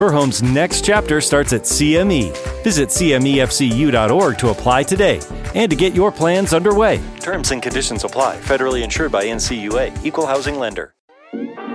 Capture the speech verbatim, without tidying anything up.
Her home's next chapter starts at C M E. Visit C M E F C U dot org to apply today and to get your plans underway. Terms and conditions apply. Federally insured by N C U A. Equal housing lender.